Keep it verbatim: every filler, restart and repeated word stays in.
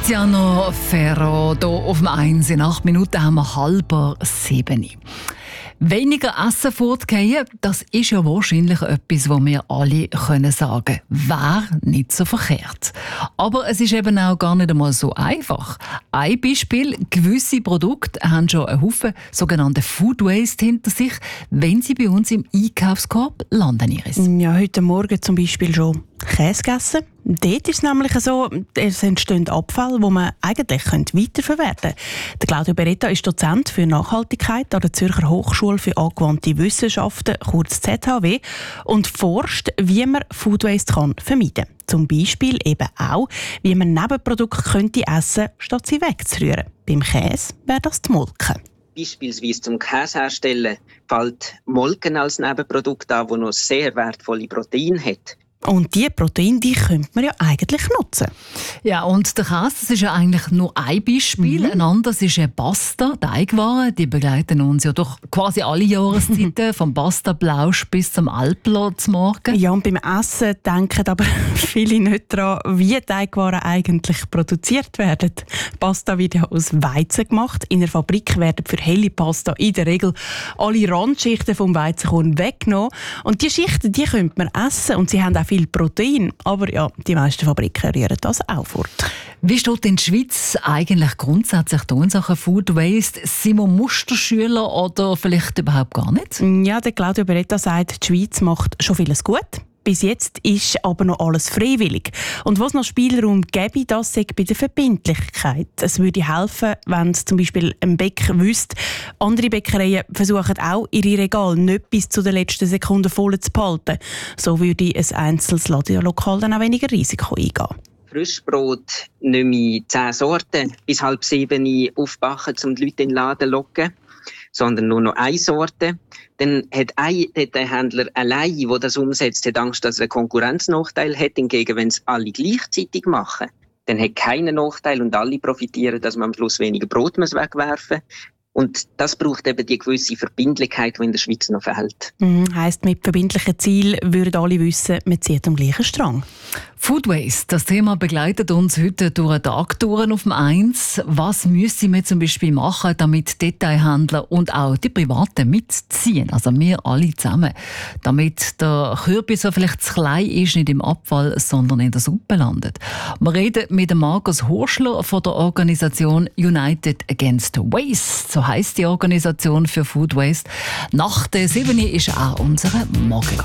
Tiziano Ferro hier auf dem eins. In acht Minuten haben wir halber sieben. Weniger Essen fortgehen, das ist ja wahrscheinlich etwas, was wir alle können sagen. Wäre nicht so verkehrt. Aber es ist eben auch gar nicht einmal so einfach. Ein Beispiel: gewisse Produkte haben schon einen Haufen sogenannte Food Waste hinter sich, wenn sie bei uns im Einkaufskorb landen. Iris. Ja, heute Morgen zum Beispiel schon Käse gegessen. Dort ist es nämlich so, es entstehen Abfälle, die man eigentlich weiterverwerten könnte. Der Claudio Beretta ist Dozent für Nachhaltigkeit an der Zürcher Hochschule für angewandte Wissenschaften, kurz Z H W, und forscht, wie man Food Waste kann vermeiden kann. Zum Beispiel eben auch, wie man Nebenprodukte könnte essen, statt sie wegzurühren. Beim Käse wäre das die Molke. Beispielsweise zum Käse herstellen fällt Molken als Nebenprodukt an, das noch sehr wertvolle Proteine hat. Und diese Proteine, die könnte man ja eigentlich nutzen. Ja, und der Käse, das ist ja eigentlich nur ein Beispiel. Mhm. Ein anderes ist eine Pasta, Teigwaren. Die begleiten uns ja doch quasi alle Jahreszeiten, vom Pasta-Blausch bis zum Alpler zum Morgen. Ja, und beim Essen denken aber viele nicht daran, wie Teigwaren eigentlich produziert werden. Pasta wird ja aus Weizen gemacht. In der Fabrik werden für helle Pasta in der Regel alle Randschichten vom Weizenkorn weggenommen. Und diese Schichten, die könnte man essen und sie haben auch viel Protein, aber ja, die meisten Fabriken rühren das auch fort. Wie steht in der Schweiz eigentlich grundsätzlich in Sachen Food Waste? Sind wir Musterschüler oder vielleicht überhaupt gar nicht? Ja, der Claudio Beretta sagt, die Schweiz macht schon vieles gut. Bis jetzt ist aber noch alles freiwillig. Und was noch Spielraum gäbe, das sei bei der Verbindlichkeit. Es würde helfen, wenn es zum Beispiel ein Bäcker wüsste, andere Bäckereien versuchen auch, ihre Regale nicht bis zu der letzten Sekunde voll zu behalten. So würde ein einzelnes Ladenlokal dann auch weniger Risiko eingehen. Frischbrot nicht mehr zehn Sorten bis halb sieben aufbacken, um die Leute in den Laden zu locken, sondern nur noch eine Sorte. Dann hat, ein, hat der Händler allein, der das umsetzt, hat Angst, dass er einen Konkurrenznachteil hat. Hingegen, wenn es alle gleichzeitig machen, dann hat keinen Nachteil und alle profitieren, dass man am Schluss weniger Brot muss wegwerfen muss. Und das braucht eben die gewisse Verbindlichkeit, die in der Schweiz noch fehlt. Mhm, heisst, mit verbindlichen Zielen würden alle wissen, man zieht am gleichen Strang. Food Waste, das Thema begleitet uns heute durch eine Tagtour auf dem eins. Was müssen wir zum Beispiel machen, damit Detailhändler und auch die Privaten mitziehen, also wir alle zusammen, damit der Kürbis, der vielleicht zu klein ist, nicht im Abfall, sondern in der Suppe landet. Wir reden mit Markus Horschler von der Organisation United Against Waste, so heisst die Organisation für Food Waste. Nach der sieben ist auch unsere Morgengast.